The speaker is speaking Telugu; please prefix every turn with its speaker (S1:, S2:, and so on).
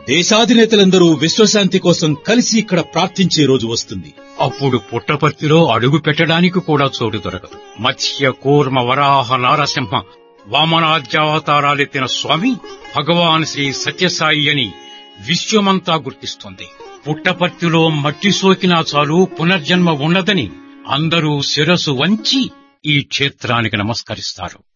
S1: దేశాధినేతలందరూ విశ్వశాంతి కోసం కలిసి ఇక్కడ ప్రార్థించే రోజు వస్తుంది.
S2: అప్పుడు పుట్టపర్తిలో అడుగు పెట్టడానికి కూడా చోటు దొరకదు. మత్స్య కూర్మ వరాహ నారసింహ వామనాద్యావతారాలెత్తిన స్వామి భగవాన్ శ్రీ సత్యసాయి అని విశ్వమంతా గుర్తిస్తుంది. పుట్టపర్తిలో మట్టి సోకినా చాలు పునర్జన్మ ఉండదని అందరూ శిరసు వంచి ఈ క్షేత్రానికి నమస్కరిస్తారు.